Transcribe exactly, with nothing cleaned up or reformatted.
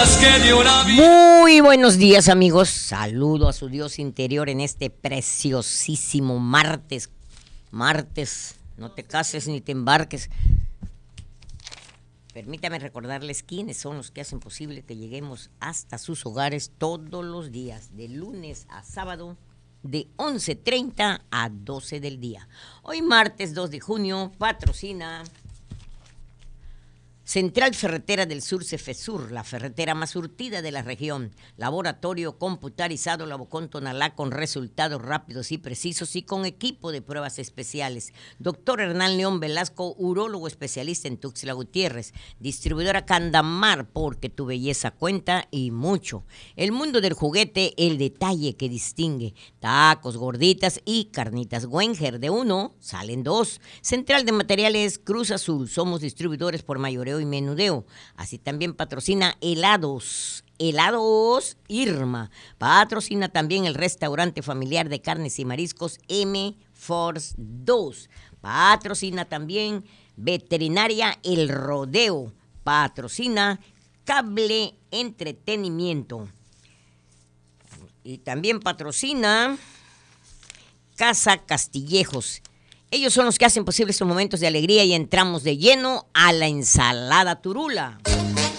más que de una vida. Muy buenos días, amigos. Saludo a su Dios interior en este preciosísimo martes. Martes, no te cases ni te embarques. Permítame recordarles quiénes son los que hacen posible que lleguemos hasta sus hogares todos los días, de lunes a sábado, de once treinta a doce del día. Hoy martes dos de junio, patrocina Central Ferretera del Sur, Cefesur, la ferretera más surtida de la región. Laboratorio computarizado Labocón Tonalá con resultados rápidos y precisos y con equipo de pruebas especiales. Doctor Hernán León Velasco, urólogo especialista en Tuxtla Gutiérrez. Distribuidora Candamar, porque tu belleza cuenta y mucho. El mundo del juguete, el detalle que distingue. Tacos, gorditas y carnitas Wenger. De uno salen dos. Central de Materiales Cruz Azul. Somos distribuidores por mayoreo y menudeo. Así también patrocina helados, helados Irma. Patrocina también el restaurante familiar de carnes y mariscos M Force dos. Patrocina también Veterinaria El Rodeo. Patrocina Cable Entretenimiento. Y también patrocina Casa Castillejos. Ellos son los que hacen posible estos momentos de alegría y entramos de lleno a la ensalada turula.